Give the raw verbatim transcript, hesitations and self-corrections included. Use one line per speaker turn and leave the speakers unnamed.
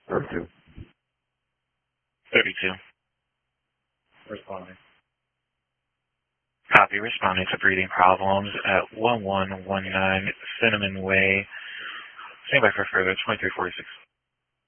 thirty-two.
thirty-two.
Responding.
Copy. Responding to breathing problems at one one one nine Cinnamon Way. Stand by for further twenty-three forty-six.